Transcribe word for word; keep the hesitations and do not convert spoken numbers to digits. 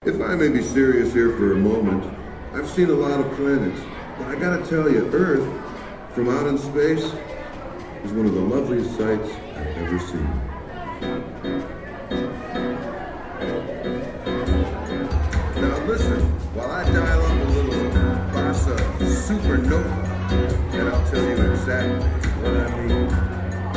If I may be serious here for a moment, I've seen a lot of planets, but I gotta tell you, Earth, from out in space, is one of the loveliest sights I've ever seen. Now listen, while I dial up a little Barca supernova, and I'll tell you exactly what I mean.